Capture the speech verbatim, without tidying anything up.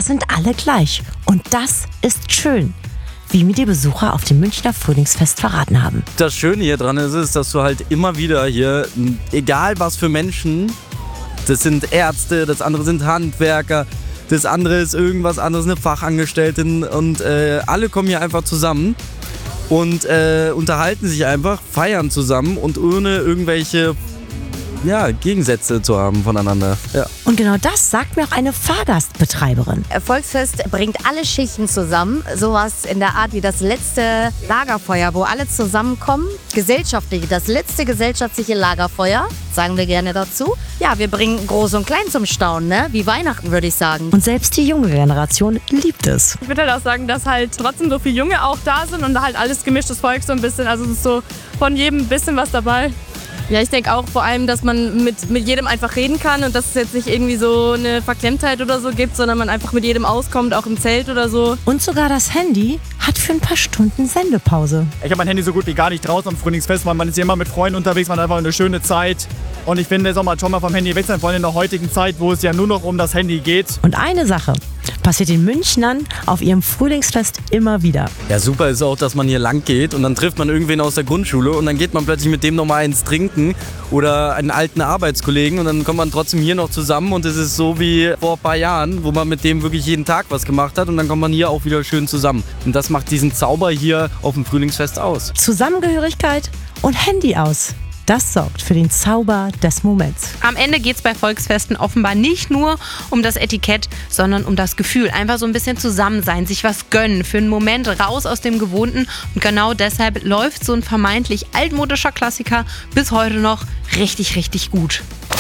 sind alle gleich. Und das ist schön, wie mir die Besucher auf dem Münchner Frühlingsfest verraten haben. Das Schöne hier dran ist, ist, dass du halt immer wieder hier, egal was für Menschen, das sind Ärzte, das andere sind Handwerker, das andere ist irgendwas anderes, eine Fachangestellte und äh, alle kommen hier einfach zusammen und äh, unterhalten sich einfach, feiern zusammen und ohne irgendwelche ja, Gegensätze zu haben voneinander. Ja. Und genau das sagt mir auch eine Fahrgastbetreiberin. Volksfest bringt alle Schichten zusammen. Sowas in der Art wie das letzte Lagerfeuer, wo alle zusammenkommen. Gesellschaftliche, das letzte gesellschaftliche Lagerfeuer, sagen wir gerne dazu. Ja, wir bringen Groß und Klein zum Staunen, ne? Wie Weihnachten, würde ich sagen. Und selbst die junge Generation liebt es. Ich würde halt auch sagen, dass halt trotzdem so viele Junge auch da sind und halt alles gemischtes Volk so ein bisschen. Also es ist so von jedem ein bisschen was dabei. Ja, ich denke auch vor allem, dass man mit, mit jedem einfach reden kann und dass es jetzt nicht irgendwie so eine Verklemmtheit oder so gibt, sondern man einfach mit jedem auskommt, auch im Zelt oder so. Und sogar das Handy hat für ein paar Stunden Sendepause. Ich habe mein Handy so gut wie gar nicht draußen am Frühlingsfest, weil man ist ja immer mit Freunden unterwegs, man hat einfach eine schöne Zeit. Und ich finde, es soll man schon mal vom Handy weg sein, vor allem in der heutigen Zeit, wo es ja nur noch um das Handy geht. Und eine Sache passiert den Münchnern auf ihrem Frühlingsfest immer wieder. Ja, super ist auch, dass man hier lang geht und dann trifft man irgendwen aus der Grundschule und dann geht man plötzlich mit dem nochmal ins Trinken oder einen alten Arbeitskollegen und dann kommt man trotzdem hier noch zusammen und es ist so wie vor ein paar Jahren, wo man mit dem wirklich jeden Tag was gemacht hat und dann kommt man hier auch wieder schön zusammen. Und das macht diesen Zauber hier auf dem Frühlingsfest aus. Zusammengehörigkeit und Handy aus. Das sorgt für den Zauber des Moments. Am Ende geht es bei Volksfesten offenbar nicht nur um das Etikett, sondern um das Gefühl. Einfach so ein bisschen zusammen sein, sich was gönnen, für einen Moment raus aus dem Gewohnten. Und genau deshalb läuft so ein vermeintlich altmodischer Klassiker bis heute noch richtig, richtig gut.